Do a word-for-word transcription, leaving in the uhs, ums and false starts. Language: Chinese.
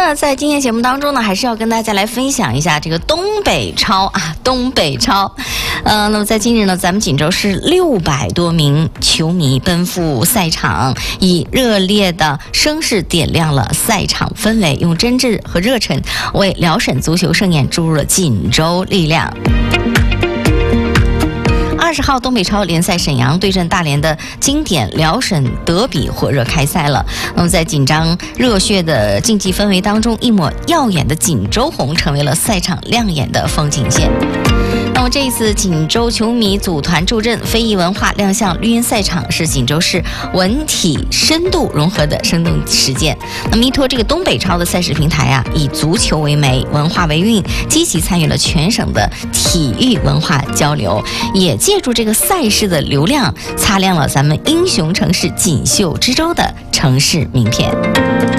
呢，在今天节目当中呢，还是要跟大家来分享一下这个东北超啊，东北超。呃，那么在今日呢，咱们锦州市六百多名球迷奔赴赛场，以热烈的声势点亮了赛场氛围，用真挚和热忱为辽沈足球盛宴注入了锦州力量。二十号东北超联赛沈阳对阵大连的经典辽沈德比火热开赛了。那么在紧张热血的竞技氛围当中，一抹耀眼的锦州红成为了赛场亮眼的风景线。那么这一次锦州球迷组团助阵，非遗文化亮相绿茵赛场，是锦州市文体深度融合的生动实践。那么依托这个东北超的赛事平台啊，以足球为媒，文化为韵，积极参与了全省的体育文化交流，也借助这个赛事的流量，擦亮了咱们英雄城市锦绣之州的城市名片。